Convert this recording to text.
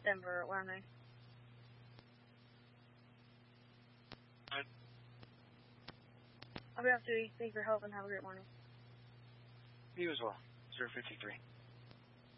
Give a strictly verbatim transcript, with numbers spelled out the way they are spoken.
Denver, where am I? Hi. I'll be off duty. Thank you for your help and have a great morning. You as well. zero fifty-three.